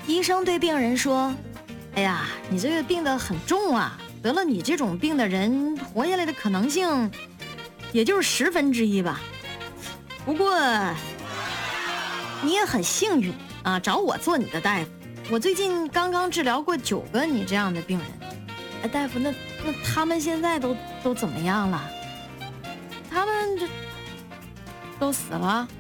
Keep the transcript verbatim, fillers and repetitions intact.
医生对病人说：哎呀，你这个病得很重啊，得了你这种病的人活下来的可能性也就是十分之一吧。不过你也很幸运啊，找我做你的大夫。我最近刚刚治疗过九个你这样的病人。哎，大夫，那那他们现在都都怎么样了？他们这都死了。